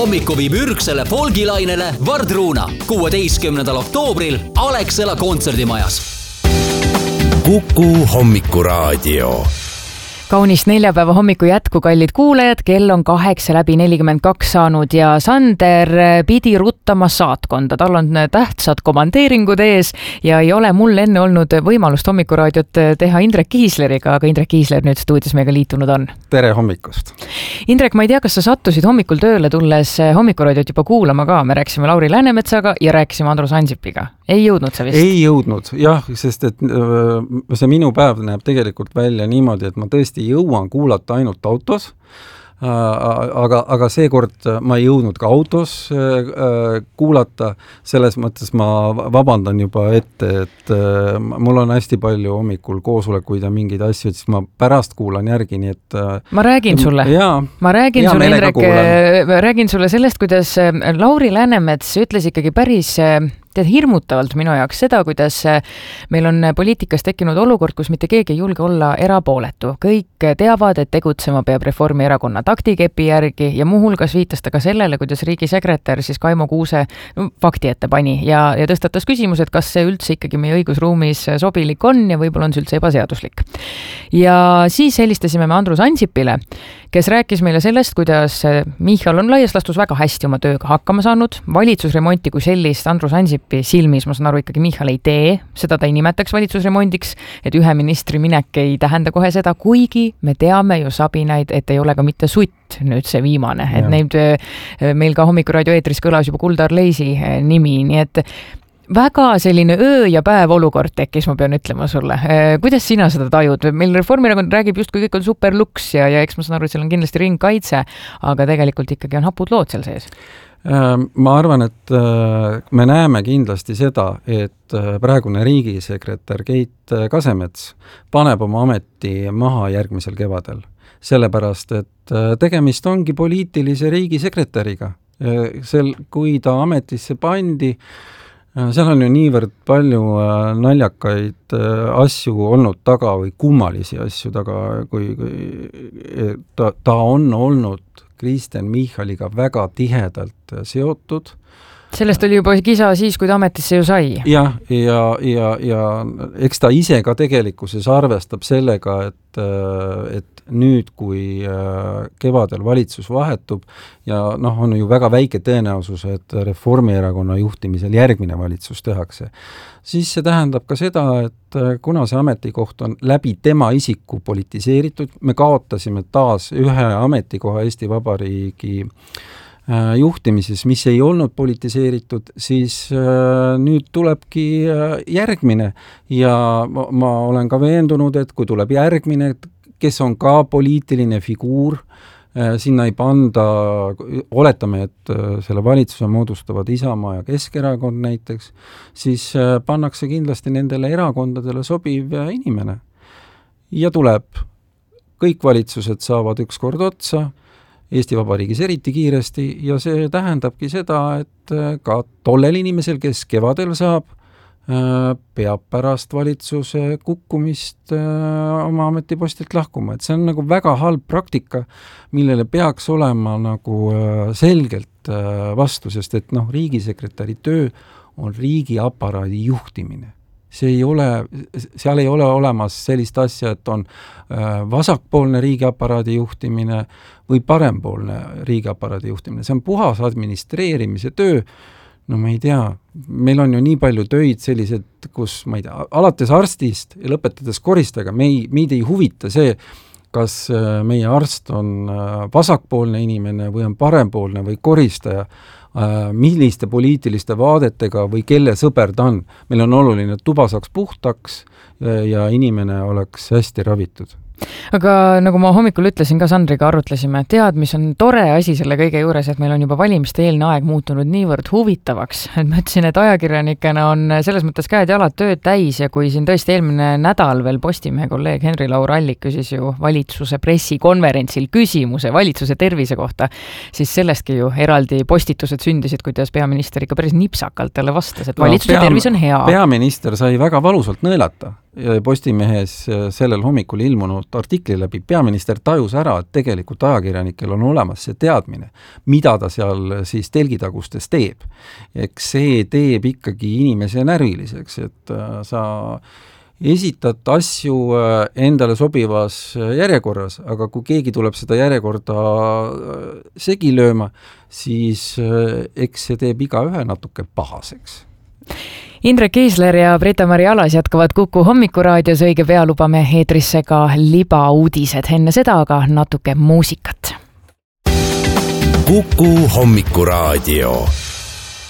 Hommiku viib ürgsele folgilainele Vardruuna 16. oktoobril Alexela kontserdimajas. Kuku Hommikuraadio. Kaunist neljapäeva hommiku jätku, kallid kuulajad, kell on 8:42 saanud ja Sander pidi ruttama saatkonda. Tal on tähtsad komandeeringud ees ja ei ole mul enne olnud võimalust hommikuraadiot teha Indrek Kiisleriga, aga Indrek Kiisler nüüd stuudios meiega liitunud on. Tere hommikust! Indrek, ma ei tea, kas sa sattusid hommikul tööle tulles hommikuraadiot juba kuulama ka. Me rääkisime Lauri Läänemetsaga ja rääkisime Andrus Ansipiga. Ei jõudnud sa vist? Ei jõudnud, jah, sest et see minu päev näeb tegelikult välja niimoodi, et ma tõesti jõuan kuulata ainult autos, aga seekord ma ei jõudnud ka autos kuulata, selles mõttes ma vabandan juba ette, et mul on hästi palju hommikul koosolekuid ja mingeid asju, siis ma pärast kuulan järgi, nii et ma räägin sulle, Indrek, räägin sulle sellest, kuidas Lauri Läänemets ütles ikkagi päris hirmutavalt minu jaoks seda, kuidas meil on poliitikas tekkinud olukord, kus mitte keegi ei julge olla erapooletu. Kõik teavad, et tegutsema peab Reformierakonna taktikepi järgi ja muuhulgas viitas ta ka sellele, kuidas riigisekretär siis Kaimo Kuuse fakti ette pani ja tõstatas küsimus, et kas see üldse ikkagi meie õigusruumis sobilik on ja võib-olla on see üldse ebaseaduslik. Ja siis helistasime me Andrus Ansipile, kes rääkis meile sellest, kuidas Michal on laias lastus väga hästi oma tööga hakkama saanud. Valitsusremonti kui sellist Andrus Ansipi silmis, ma saan aru, ikkagi Michal ei tee, seda ta ei nimetaks valitsusremondiks, et ühe ministri minek ei tähenda kohe seda, kuigi me teame ju sabinaid, et ei ole ka mitte sutt nüüd see viimane, et neid meil ka Hommikuraadio eetris kõlas juba Kuldar Leisi nimi, nii et väga selline öö ja päev olukord tekkis, ma pean ütlema sulle. Kuidas sina seda tajud? Meil Reformierakond räägib just kui kõik on superluks ja eks ma saan aru, et seal on kindlasti ringkaitse, aga tegelikult ikkagi on hapud lood seal sees. Ma arvan, et me näeme kindlasti seda, et praegune riigisekretär Keit Kasemets paneb oma ameti maha järgmisel kevadel. Sellepärast, et tegemist ongi poliitilise riigisekretäriga. Kui ta ametisse pandi, seal on ju niivõrd palju naljakaid asju olnud taga või kummalisi asju taga, kui ta on olnud Kristen Michaliga väga tihedalt seotud. Sellest oli juba kisa siis, kui ta ametisse ju sai. Ja eks ta ise ka tegelikkuses arvestab sellega, et nüüd, kui kevadel valitsus vahetub ja on ju väga väike tõenäosus, et Reformierakonna juhtimisel järgmine valitsus tehakse, siis see tähendab ka seda, et kuna see ametikoht on läbi tema isiku politiseeritud, me kaotasime taas ühe ametikoha Eesti Vabariigi juhtimises, mis ei olnud politiseeritud, siis nüüd tulebki järgmine ja ma olen ka veendunud, et kui tuleb järgmine, kes on ka poliitiline figuur, sinna ei panda, oletame, et selle valitsuse moodustavad Isamaa ja Keskerakond näiteks, siis pannakse kindlasti nendele erakondadele sobiv inimene. Ja tuleb, kõik valitsused saavad ükskord otsa, Eesti Vabariigis eriti kiiresti ja see tähendabki seda, et ka tollel inimesel, kes kevadel saab, peab pärast valitsuse kukkumist oma ametipostilt lahkuma. Et see on nagu väga halb praktika, millele peaks olema nagu selgelt vastu, sest et riigisekretäri töö on riigiaparaadi juhtimine. Seal ei ole olemas sellist asja, et on vasakpoolne riigiaparaadi juhtimine või parempoolne riigiaparaadi juhtimine. See on puhas administreerimise töö. Ma ei tea, meil on ju nii palju töid sellised, kus, ma ei tea, alates arstist ja lõpetades koristajaga, meid ei huvita see, kas meie arst on vasakpoolne inimene või on parempoolne või koristaja, milliste poliitiliste vaadetega või kelle sõber ta on. Meil on oluline, et tuba saaks puhtaks ja inimene oleks hästi ravitud. Aga nagu ma hommikul ütlesin ka Sandriga arutlesime, tead, mis on tore asi selle kõige juures, et meil on juba valimiste eelne aeg muutunud niivõrd huvitavaks. Et ma ütlesin, et ajakirjanikena on selles mõttes käed jalad tööd täis ja kui siin tõesti eelmine nädal veel Postimehe kolleeg Henri-Laur Allik küsis ju valitsuse pressikonverentsil küsimuse valitsuse tervise kohta, siis sellestki ju eraldi postitused sündisid, kuidas peaminister ikka päris nipsakalt talle vastas, et valitsuse tervis on hea. Peaminister sai väga valusalt nõelata. Postimehes sellel hommikul ilmunud artikli läbi peaminister tajus ära, et tegelikult ajakirjanikel on olemas see teadmine, mida ta seal siis telgitagustes teeb. Eks see teeb ikkagi inimese närviliseks, et sa esitad asju endale sobivas järjekorras, aga kui keegi tuleb seda järjekorda segi lööma, siis eks see teeb igaühe natuke pahaseks. Indrek Kiisler ja Brita-Mari Alas jätkavad Kuku hommikuraadios, õige pea lubame eetrisse ka libauudised. Enne seda aga natuke muusikat. Kuku hommikuraadio.